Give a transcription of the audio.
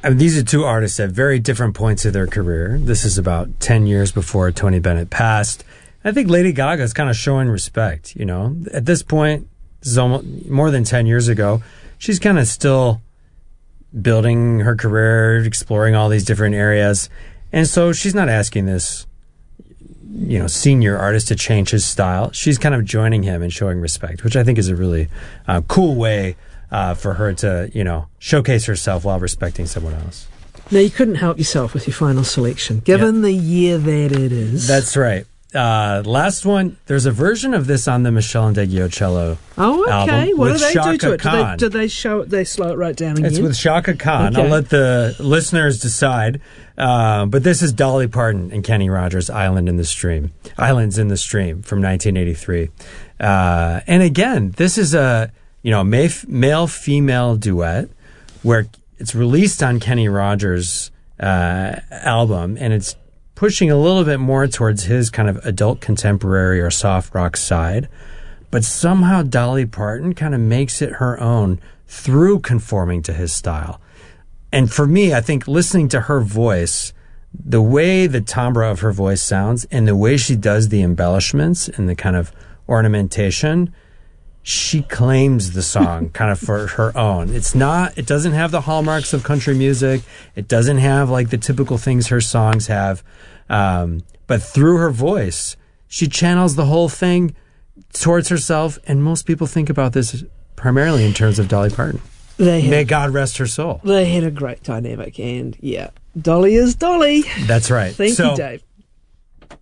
I mean, these are two artists at very different points of their career. This is about 10 years before Tony Bennett passed. I think Lady Gaga is kind of showing respect, you know. At this point, this is almost more than 10 years ago. She's kind of still building her career, exploring all these different areas. And so she's not asking this, you know, senior artist to change his style. She's kind of joining him and showing respect, which I think is a really cool way for her to, you know, showcase herself while respecting someone else. Now, you couldn't help yourself with your final selection, given the year that it is. That's right. Last one, there's a version of this on the Michelle Ndegeocello album. What do with they Shaka do to Khan. it? Do they show it? They slow it right down again? It's with Shaka Khan. Okay. I'll let the listeners decide. But this is Dolly Parton and Kenny Rogers' Islands in the Stream from 1983. And again, this is a, you know, male-female duet where it's released on Kenny Rogers' album, and it's pushing a little bit more towards his kind of adult contemporary or soft rock side. But somehow Dolly Parton kind of makes it her own through conforming to his style. And for me, I think listening to her voice, the way the timbre of her voice sounds and the way she does the embellishments and the kind of ornamentation, she claims the song kind of for her own. It doesn't have the hallmarks of country music. It doesn't have like the typical things her songs have. But through her voice, she channels the whole thing towards herself. And most people think about this primarily in terms of Dolly Parton. May God rest her soul. They had a great dynamic. And yeah, Dolly is Dolly. That's right. Thank you, Dave.